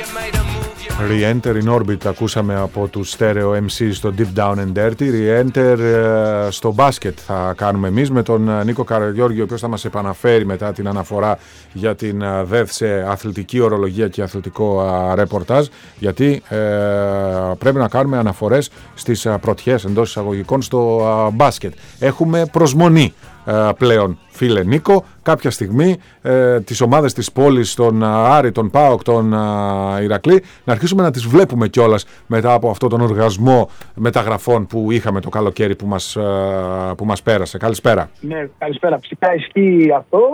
Re-Enter in Orbit ακούσαμε από τους Stereo MC στο Deep Down and Dirty. Re-Enter στο μπάσκετ θα κάνουμε εμείς με τον Νίκο Καραγιώργη, ο οποίος θα μας επαναφέρει μετά την αναφορά για την ΔΕΘ σε αθλητική ορολογία και αθλητικό ρεπορτάζ, γιατί πρέπει να κάνουμε αναφορές στις πρωτιές εντός εισαγωγικών στο μπάσκετ. Έχουμε προσμονή πλέον, φίλε Νίκο, κάποια στιγμή τις ομάδες της πόλης, τον Άρη, τον ΠΑΟΚ, τον Ηρακλή, να αρχίσουμε να τις βλέπουμε κιόλας μετά από αυτόν τον οργασμό μεταγραφών που είχαμε το καλοκαίρι που μας πέρασε. Καλησπέρα. Ναι, καλησπέρα. Φυσικά ισχύει αυτό.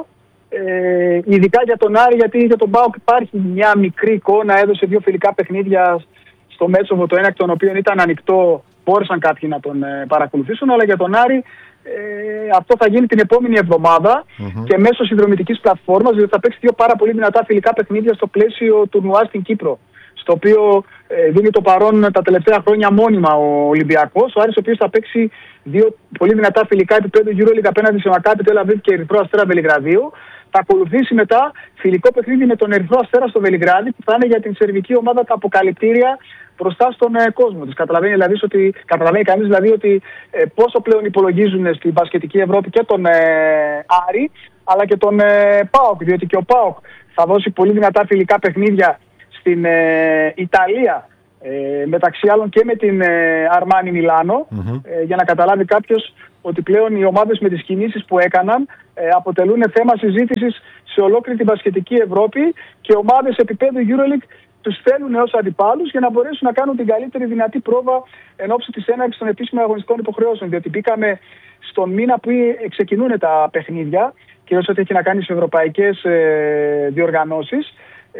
Ειδικά για τον Άρη, γιατί για τον ΠΑΟΚ υπάρχει μια μικρή εικόνα. Έδωσε 2 φιλικά παιχνίδια στο Μέτσοβο, το ένα εκ των οποίων ήταν ανοιχτό, μπόρεσαν κάποιοι να τον παρακολουθήσουν, αλλά για τον Άρη αυτό θα γίνει την επόμενη εβδομάδα και μέσω συνδρομητικής πλατφόρμας, διότι θα παίξει 2 πάρα πολύ δυνατά φιλικά παιχνίδια στο πλαίσιο του τουρνουά στην Κύπρο, στο οποίο δίνει το παρόν τα τελευταία χρόνια μόνιμα ο Ολυμπιακός. Ο Άρης, ο οποίος θα παίξει 2 πολύ δυνατά φιλικά επίπεδου EuroLeague απέναντι σε Μακάμπι Τελ Αβίβ και Ερυθρό Αστέρα Βελιγραδίου. Θα ακολουθήσει μετά φιλικό παιχνίδι με τον Ερυθρό Αστέρα στο Βελιγράδι, που θα είναι για την σερβική ομάδα τα αποκαλυπτήρια μπροστά στον κόσμο της. Καταλαβαίνει κανείς δηλαδή ότι πόσο πλέον υπολογίζουν στην μπασκετική Ευρώπη και τον Άρη, αλλά και τον ΠΑΟΚ, διότι και ο ΠΑΟΚ θα δώσει πολύ δυνατά φιλικά παιχνίδια στην Ιταλία, μεταξύ άλλων και με την Αρμάνι Μιλάνο, για να καταλάβει κάποιος ότι πλέον οι ομάδες με τις κινήσεις που έκαναν αποτελούν θέμα συζήτησης σε ολόκληρη την μπασκετική Ευρώπη, και ομάδες επίπεδου EuroLeague τους θέλουν ως αντιπάλους για να μπορέσουν να κάνουν την καλύτερη δυνατή πρόβα εν ώψη της έναρξης των επίσημων αγωνιστικών υποχρεώσεων. Διότι μπήκαμε στον μήνα που ξεκινούν τα παιχνίδια, κυρίως ό,τι έχει να κάνει σε ευρωπαϊκές διοργανώσεις,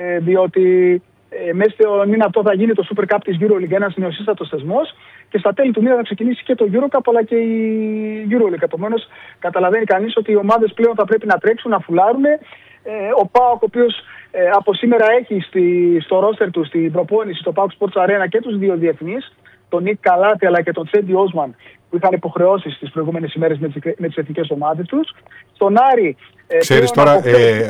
διότι μέσα στον μήνα αυτό θα γίνει το Super Cup της EuroLeague, ένας νεοσύστατος θεσμός, και στα τέλη του μήνα θα ξεκινήσει και το EuroCup αλλά και η EuroLeague. Επομένως, καταλαβαίνει κανείς ότι οι ομάδες πλέον θα πρέπει να τρέξουν, να φουλάρουν. Ο ΠΑΟΚ, ο οποίος από σήμερα έχει στο ρόστερ του, στην προπόνηση, στο PAOK Sports Arena, και τους 2 διεθνείς, τον Νίκ Καλάτη αλλά και τον Τσέντι Όσμαν, που είχαν υποχρεώσεις τις προηγούμενες ημέρες με τις εθνικές ομάδες τους. Στον Άρη... Ξέρεις τώρα,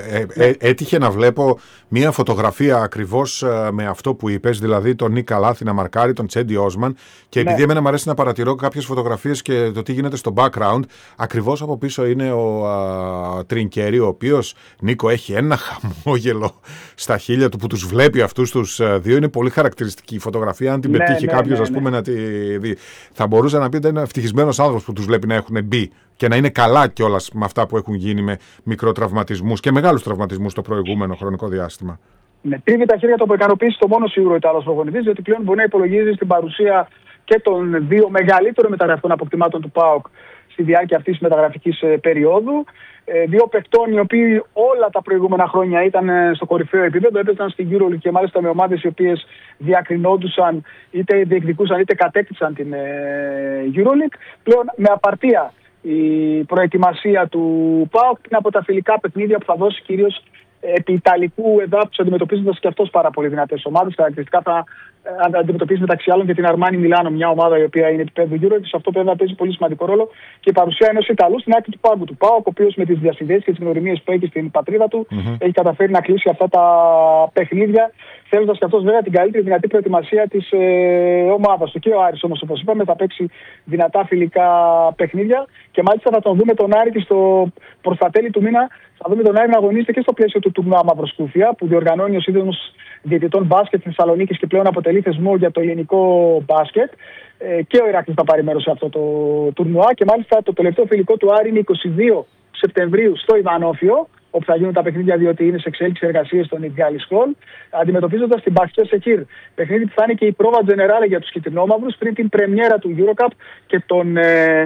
έτυχε να βλέπω μία φωτογραφία ακριβώς με αυτό που είπες, δηλαδή τον Νίκ Καλάθη να μαρκάρει τον Τσέντι Όσμαν, και επειδή εμένα μου αρέσει να παρατηρώ κάποιες φωτογραφίες και το τι γίνεται στο background, ακριβώς από πίσω είναι ο Τρινκέρι, ο οποίος, Νίκο, έχει ένα χαμόγελο στα χείλια του που τους βλέπει αυτούς τους 2. Είναι πολύ χαρακτηριστική η φωτογραφία, αν την πετύχει κάποιος, ας πούμε, να τη δει. Θα μπορούσε να πει ότι είναι ευτυχισμένος άνθρωπος που τους βλέπει να έχουν μπει και να είναι καλά κιόλας με αυτά που έχουν γίνει με μικροτραυματισμούς και μεγάλους τραυματισμούς το προηγούμενο χρονικό διάστημα. Ναι, τρίβει τα χέρια του από ικανοποίηση το μόνο σίγουρο Ιταλός προπονητής, διότι πλέον μπορεί να υπολογίζει στην παρουσία και των 2 μεγαλύτερων μεταγραφικών αποκτημάτων του ΠΑΟΚ στη διάρκεια αυτής της μεταγραφικής περίοδου. 2 παικτών οι οποίοι όλα τα προηγούμενα χρόνια ήταν στο κορυφαίο επίπεδο, έπαιζαν στην EuroLeague και μάλιστα με ομάδες οι οποίες διακρινόντουσαν, είτε διεκδικούσαν είτε κατέκτησαν την EuroLeague. Πλέον με απαρτία η προετοιμασία του ΠΑΟΚ είναι από τα φιλικά παιχνίδια που θα δώσει κυρίως επί ιταλικού εδάφους, αντιμετωπίζοντας και αυτός πάρα πολύ δυνατές ομάδες. Χαρακτηριστικά θα αντιμετωπίζει μεταξύ άλλων και την Αρμάνι Μιλάνο, μια ομάδα η οποία είναι επίπεδο EuroLeague. Σε αυτό βέβαια παίζει πολύ σημαντικό ρόλο και η παρουσία ενός Ιταλού στην άκρη του πάγκου του ΠΑΟΚ, ο οποίος με τις διασυνδέσεις και τις γνωριμίες που έχει στην πατρίδα του έχει καταφέρει να κλείσει αυτά τα παιχνίδια, θέλοντας και αυτός βέβαια την καλύτερη δυνατή προετοιμασία της ομάδας του. Και ο Άρης όμως, όπως είπαμε, θα παίξει δυνατά φιλικά παιχνίδια, και μάλιστα θα τον δούμε τον Άρη και προς τα τέλη του μήνα. Θα δούμε τον Άρη να αγωνίζεται και στο πλαίσιο του τουρνουά Μαυροσκούφια, που διοργανώνει ο Σύνδεσμος Διαιτητών Μπάσκετ της Θεσσαλονίκης και πλέον αποτελεί θεσμό για το ελληνικό μπάσκετ. Και ο Ηράκλης θα πάρει μέρος σε αυτό το τουρνουά, και μάλιστα το τελευταίο φιλικό του Άρη είναι 22 Σεπτεμβρίου στο Ιδανόφιο, όπου θα γίνουν τα παιχνίδια, διότι είναι σε εξέλιξη εργασίες στον Ιτγάλη Σχολ, αντιμετωπίζοντας την Μπασκετ Σεκίρ. Παιχνίδι που θα είναι και η πρόβα τζενεράλε για τους κυτρινόμαυρους πριν την πρεμιέρα του EuroCup και τον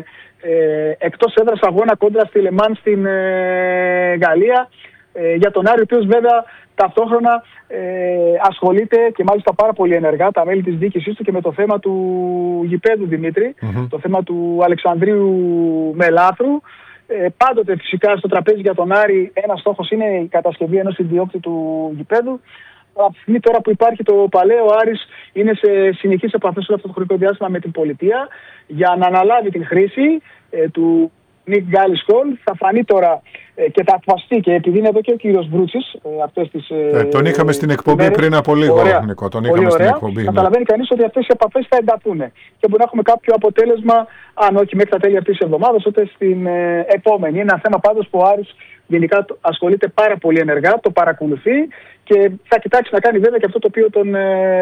εκτός έδρας αγώνα κόντρα στη Λεμάν στην Γαλλία, για τον Άρη, ο οποίος βέβαια ταυτόχρονα ασχολείται και μάλιστα πάρα πολύ ενεργά, τα μέλη της διοίκησής του, και με το θέμα του γηπέδου, Δημήτρη, το θέμα του Αλεξανδρίου Μελάθρου. Πάντοτε φυσικά στο τραπέζι για τον Άρη ένας στόχος είναι η κατασκευή ενός ιδιόκτητου του γηπέδου. Από τη στιγμή τώρα που υπάρχει το παλαιό, ο Άρης είναι σε συνεχείς επαφές όλο αυτό το χρονικό διάστημα με την πολιτεία για να αναλάβει την χρήση του Νίκ Γκάλι Σχολ. Θα φανεί τώρα και θα αποφασιστεί, και επειδή είναι εδώ και ο κύριος Βρούτσης αυτές τις τον είχαμε στην εκπομπή πριν από λίγο, Νίκο. Τον είχαμε στην εκπομπή. Καταλαβαίνει κανείς ότι αυτές οι επαφές θα ενταθούν και μπορεί να έχουμε κάποιο αποτέλεσμα, αν όχι μέχρι τα τέλη αυτής της εβδομάδας, τότε στην επόμενη. Είναι ένα θέμα πάντως που ο Άρης γενικά ασχολείται πάρα πολύ ενεργά, το παρακολουθεί και θα κοιτάξει να κάνει βέβαια και αυτό το οποίο τον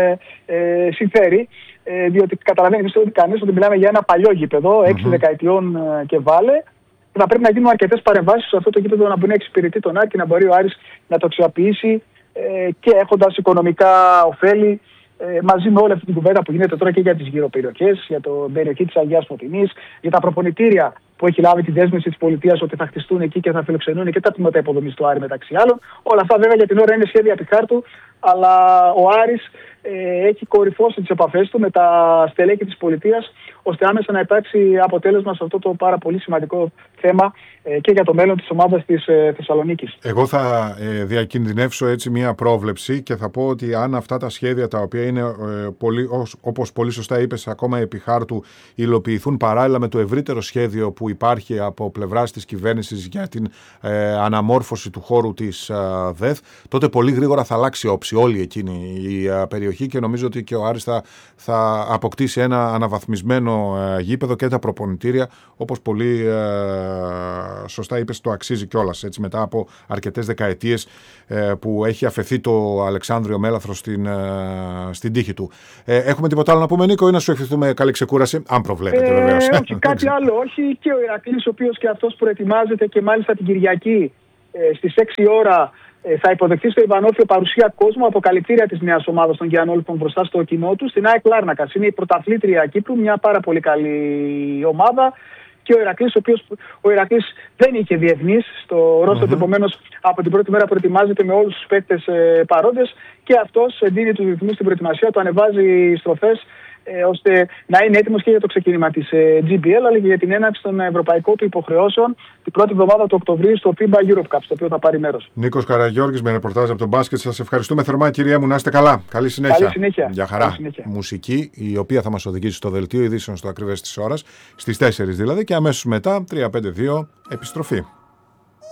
συμφέρει. Διότι καταλαβαίνει κανείς ότι μιλάμε για ένα παλιό γήπεδο, 6 δεκαετιών και βάλε. Θα πρέπει να γίνουν αρκετές παρεμβάσεις σε αυτό το γήπεδο να μπορεί να εξυπηρετεί τον Άρη και να μπορεί ο Άρης να το αξιοποιήσει και έχοντας οικονομικά ωφέλη, μαζί με όλη αυτή την κουβέντα που γίνεται τώρα και για τις γύρω περιοχές, για την περιοχή της Αγίας Φωτεινής, για τα προπονητήρια που έχει λάβει τη δέσμευση της πολιτείας ότι θα χτιστούν εκεί και θα φιλοξενούν και τα τμήματα υποδομής του Άρη μεταξύ άλλων. Όλα αυτά βέβαια για την ώρα είναι σχέδια επί χάρτου, αλλά ο Άρης έχει κορυφώσει τις επαφές του με τα στελέχη της πολιτείας, ώστε άμεσα να υπάρξει αποτέλεσμα σε αυτό το πάρα πολύ σημαντικό θέμα και για το μέλλον της ομάδας της Θεσσαλονίκης. Εγώ θα διακινδυνεύσω έτσι μια πρόβλεψη και θα πω ότι αν αυτά τα σχέδια, τα οποία είναι όπως πολύ σωστά είπες ακόμα επί χάρτου, υλοποιηθούν παράλληλα με το ευρύτερο σχέδιο που υπάρχει από πλευράς της κυβέρνησης για την αναμόρφωση του χώρου της ΔΕΘ, τότε πολύ γρήγορα θα αλλάξει όψη όλη εκείνη η περιοχή και νομίζω ότι και ο Άρης θα αποκτήσει ένα αναβαθμισμένο γήπεδο και τα προπονητήρια, όπως πολύ σωστά είπες, το αξίζει κιόλας, έτσι, μετά από αρκετές δεκαετίες που έχει αφαιθεί το Αλεξάνδριο Μέλαθρο στην τύχη του. Έχουμε τίποτα άλλο να πούμε, Νίκο, ή να σου ευχηθούμε καλή ξεκούραση, αν προβλέπετε βεβαίως? Όχι, κάτι άλλο όχι. Και ο Ηρακλής, ο οποίος και αυτός προετοιμάζεται και μάλιστα την Κυριακή στις 6 ώρα θα υποδεχθεί στο Ιβανόφιο παρουσία κόσμου από καλυπτήρια της νέας ομάδας των Γιαννόλυκων μπροστά στο κοινό του, στην ΑΕΚ Λάρνακας. Είναι η πρωταθλήτρια Κύπρου, μια πάρα πολύ καλή ομάδα. Και ο Ηρακλής, ο Ηρακλής δεν είχε διεθνείς στο ρόστερ, επομένως από την πρώτη μέρα προετοιμάζεται με όλους τους παίκτες παρόντες και αυτός εντείνει τους ρυθμούς στην προετοιμασία, το ανεβάζει στροφές ώστε να είναι έτοιμος και για το ξεκίνημα της GBL, αλλά και για την έναρξη των ευρωπαϊκών του υποχρεώσεων την πρώτη εβδομάδα του Οκτωβρίου στο FIBA Europe Cup, στο οποίο θα πάρει μέρος. Νίκος Καραγιώργης με ρεπορτάζ από τον μπάσκετ. Σας ευχαριστούμε θερμά, κυρία μου. Να είστε καλά. Καλή συνέχεια. Καλή συνέχεια. Για χαρά. Μουσική, η οποία θα μας οδηγήσει στο δελτίο ειδήσεων στο ακριβές της ώρας, στις 4 δηλαδή, και αμέσως μετά 3-5-2 επιστροφή.